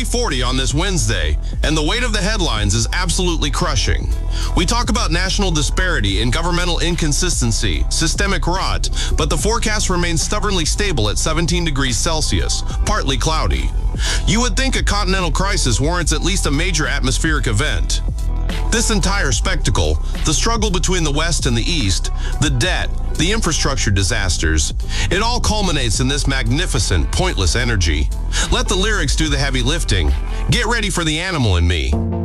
3:40 on this Wednesday, and the weight of the headlines is absolutely crushing. We talk about national disparity and governmental inconsistency, systemic rot, but the forecast remains stubbornly stable at 17 degrees Celsius, partly cloudy. You would think a continental crisis warrants at least a major atmospheric event. This entire spectacle, the struggle between the West and the East, the debt, the infrastructure disasters, it all culminates in this magnificent, pointless energy. Let the lyrics do the heavy lifting. Get ready for the animal in me.